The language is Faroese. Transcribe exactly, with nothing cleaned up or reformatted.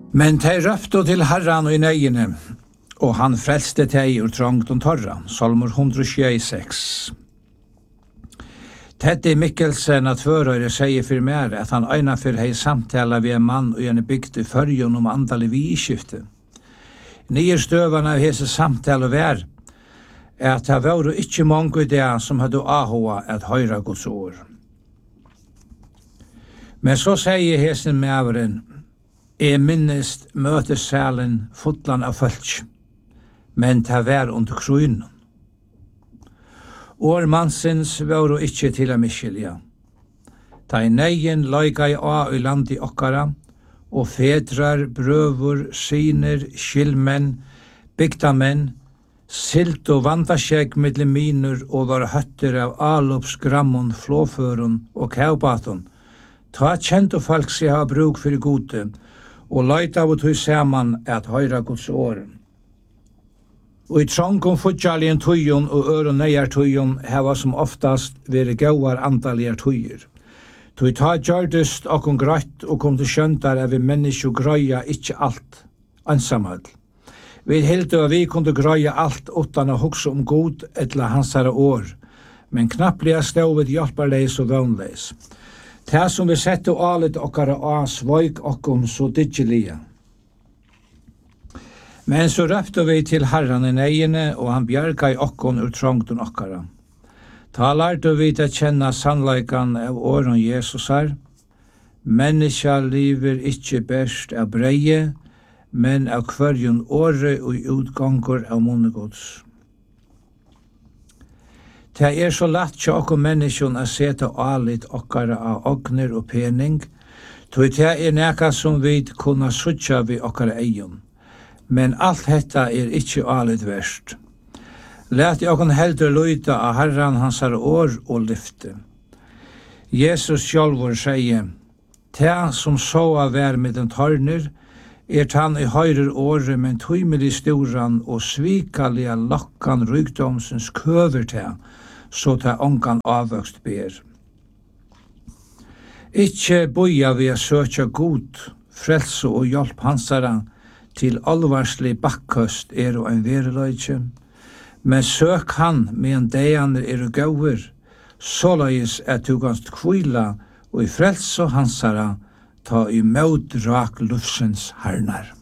Men tei røpte til Herran og i nøyene, og han frelste tei ur trångt og torra. Salmer one twenty-six. Teddy Mikkelsen at førøyre sier for mer at han øyna for hei samtala ved en mann og gjerne bygd i førjon om andal i vidskifte. Nye støvene av hese samtala vær er at det var ikke mange ideer som hadde ahoa at høyra Guds ord. Men så sier hesen mæveren, jeg minnest møtesalen fotlan av fölk, men det var under kruinen. År mansins var ikkje til a miskilja. Ta i neien loika i a i land i okkara, og fedrar, brøvur, syner, skilmenn, bygdamenn, silt og vandaskjegg midle minur og var høtter av alups, grammon, flåførun og kævbaton. Ta kjent og folk seg ha bruk for gode, og leita av tog saman at høyra Guds åren. Og i trångom futjalien tøyen og øren neier tøyen heva som oftast vere gauar andalier tøyer. Tøy ta gjørdest okkom grøtt og kom til skjøntar av vi menneskje grøya ikkje alt, ansamhøll. Vi hildu at vi kunde grøya alt utan å hugsa om god etla hansare år, men knapplega ståvet hjelparleis og vøgnleis. Det som vi sette alit okkara av svoik okkom så digilia. Men så røpte vi til Herran i neiene, og han bjerga i okkon ur trångton okkara. Ta lærte vi til å kjenne sannleikan av åren Jesus er. Menneska liver ikkje best av breie, men av kvarjon åre og utgångur av munnegods. Det er så lett til okkom menneskjon å seta alit okkara av ogner og pening, tog det er neka som vi kunna sutja vi okkara eion. Men alt hetta er ikkje alit verst. Læt okkom heldur luita av Herran hansar år og lyfte. Jesus sjálvur sier, «Ta som såa vær med den tørner, er tann i høyrer åre, men tøymer i storan og svikalia lokkan rykdomsens køver ta, så ta ongan avvøkst ber. Ikkje boja vi a søkja god, frelse og hjelp hansara, til alvarslig bakkøst er og en vereløyke, men søk han med en deianer er og gauer, såleis at du ganst kvila og i frelse hansara ta i møt rak lufsens hernar.